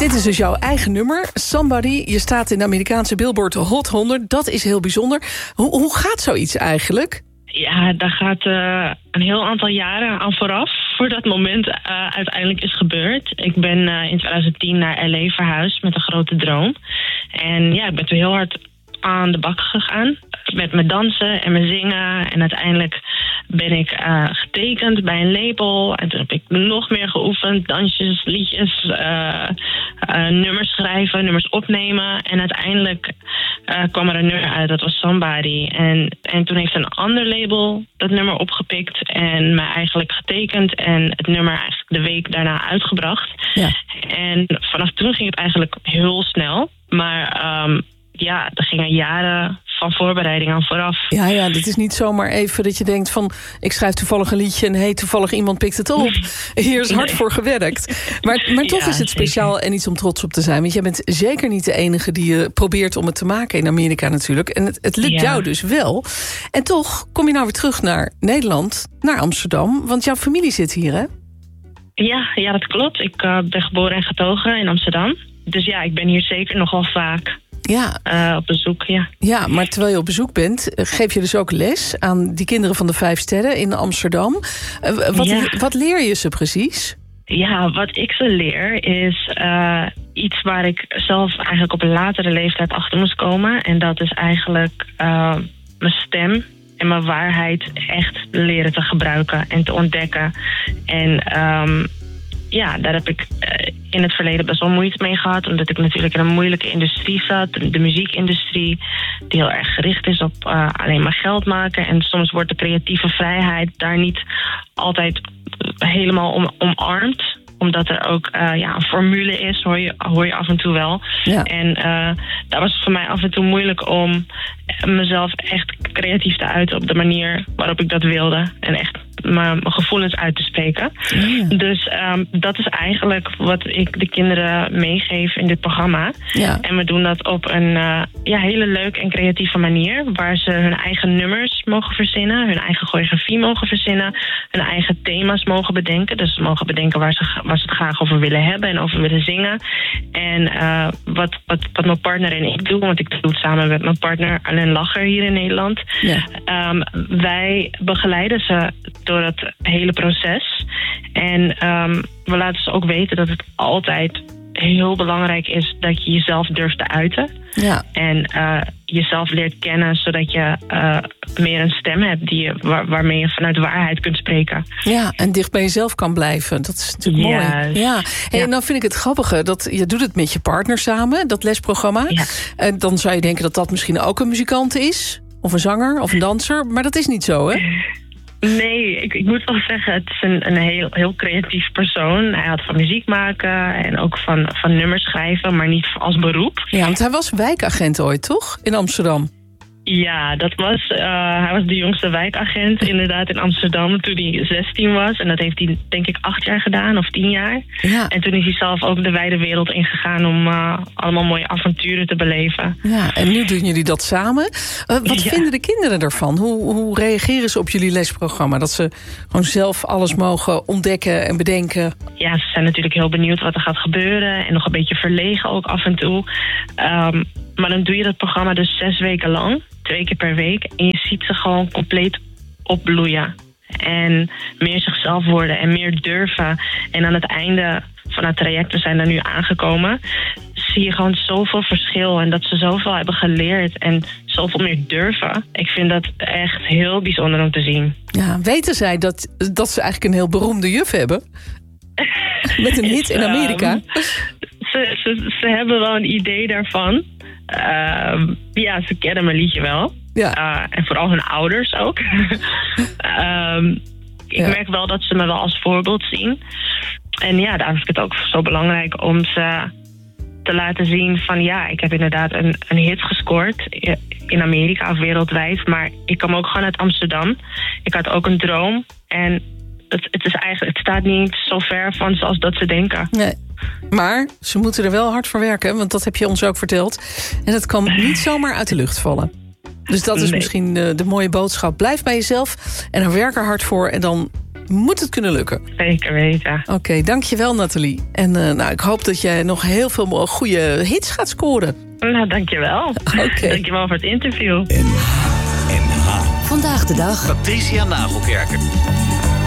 Dit is dus jouw eigen nummer, Somebody. Je staat in de Amerikaanse Billboard Hot 100. Dat is heel bijzonder. Hoe gaat zoiets eigenlijk? Ja, daar gaat een heel aantal jaren aan vooraf, voor dat moment uiteindelijk is gebeurd. Ik ben in 2010 naar LA verhuisd met een grote droom. En ja, ik ben toen heel hard aan de bak gegaan met mijn dansen en mijn zingen. En uiteindelijk ben ik getekend bij een label. En toen heb ik nog meer geoefend. Dansjes, liedjes, nummers schrijven, nummers opnemen. En uiteindelijk kwam er een nummer uit, dat was Somebody. En toen heeft een ander label dat nummer opgepikt en mij eigenlijk getekend. En het nummer eigenlijk de week daarna uitgebracht. Ja. En vanaf toen ging het eigenlijk heel snel. Maar ja, er gingen jaren van voorbereiding aan vooraf. Ja, dit is niet zomaar even dat je denkt van, ik schrijf toevallig een liedje en toevallig iemand pikt het op. Hier is hard voor gewerkt. Maar toch is het speciaal zeker. En iets om trots op te zijn. Want jij bent zeker niet de enige die probeert om het te maken in Amerika natuurlijk. En het lukt jou dus wel. En toch kom je nou weer terug naar Nederland, naar Amsterdam. Want jouw familie zit hier, hè? Ja, dat klopt. Ik ben geboren en getogen in Amsterdam. Dus ja, ik ben hier zeker nogal vaak. Op bezoek, ja. Ja, maar terwijl je op bezoek bent, geef je dus ook les aan die kinderen van de 5 sterren in Amsterdam. Wat leer je ze precies? Ja, wat ik ze leer is iets waar ik zelf eigenlijk op een latere leeftijd achter moest komen. En dat is eigenlijk mijn stem en mijn waarheid echt leren te gebruiken en te ontdekken. En ja, daar heb ik in het verleden best wel moeite mee gehad. Omdat ik natuurlijk in een moeilijke industrie zat. De muziekindustrie, die heel erg gericht is op alleen maar geld maken. En soms wordt de creatieve vrijheid daar niet altijd helemaal omarmd. Omdat er ook een formule is, hoor je af en toe wel. Ja. En daar was het voor mij af en toe moeilijk om mezelf echt creatief te uiten op de manier waarop ik dat wilde. En echt mijn gevoelens uit te spreken. Ja. Dus dat is eigenlijk wat ik de kinderen meegeef in dit programma. Ja. En we doen dat op een hele leuke en creatieve manier. Waar ze hun eigen nummers mogen verzinnen. Hun eigen choreografie mogen verzinnen. Hun eigen thema's mogen bedenken. Dus ze mogen bedenken waar ze het graag over willen hebben en over willen zingen. En wat mijn partner en ik doen, want ik doe het samen met mijn partner Alain Lacher hier in Nederland. Ja. Wij begeleiden ze door het hele proces. En we laten ze ook weten dat het altijd heel belangrijk is dat je jezelf durft te uiten. Ja. En jezelf leert kennen, zodat je meer een stem hebt waarmee je vanuit waarheid kunt spreken. Ja, en dicht bij jezelf kan blijven. Dat is natuurlijk mooi. Ja. Hey, en dan vind ik het grappige dat je doet het met je partner samen, dat lesprogramma. Ja. En dan zou je denken dat dat misschien ook een muzikant is, of een zanger, of een danser. Maar dat is niet zo, hè? Nee, ik moet wel zeggen, het is een heel creatief persoon. Hij had van muziek maken en ook van nummers schrijven, maar niet als beroep. Ja, want hij was wijkagent ooit, toch? In Amsterdam. Ja, hij was de jongste wijkagent inderdaad in Amsterdam toen hij 16 was. En dat heeft hij denk ik 8 jaar gedaan of 10 jaar. Ja. En toen is hij zelf ook de wijde wereld ingegaan om allemaal mooie avonturen te beleven. Ja, en nu doen jullie dat samen. Wat vinden de kinderen ervan? Hoe reageren ze op jullie lesprogramma? Dat ze gewoon zelf alles mogen ontdekken en bedenken? Ja, ze zijn natuurlijk heel benieuwd wat er gaat gebeuren. En nog een beetje verlegen ook af en toe. Maar dan doe je dat programma dus 6 weken lang. 2 keer per week. En je ziet ze gewoon compleet opbloeien. En meer zichzelf worden en meer durven. En aan het einde van het traject, we zijn er nu aangekomen, zie je gewoon zoveel verschil. En dat ze zoveel hebben geleerd en zoveel meer durven. Ik vind dat echt heel bijzonder om te zien. Ja, weten zij dat ze eigenlijk een heel beroemde juf hebben? Met een hit in Amerika? Ze hebben wel een idee daarvan. Ja, ze kennen mijn liedje wel. Ja. En vooral hun ouders ook. Ik merk wel dat ze me wel als voorbeeld zien. En ja, daarom vind ik het ook zo belangrijk om ze te laten zien van ja, ik heb inderdaad een hit gescoord in Amerika of wereldwijd. Maar ik kom ook gewoon uit Amsterdam. Ik had ook een droom. En het staat niet zo ver van zoals dat ze denken. Nee. Maar ze moeten er wel hard voor werken, want dat heb je ons ook verteld. En dat kan niet zomaar uit de lucht vallen. Dus dat is misschien de mooie boodschap. Blijf bij jezelf en dan werk er hard voor. En dan moet het kunnen lukken. Zeker weten. Oké, dankjewel Nathalie. En ik hoop dat jij nog heel veel goede hits gaat scoren. Nou, dankjewel. Okay. Dankjewel voor het interview. NH. Vandaag de dag. Patricia Nagelkerken.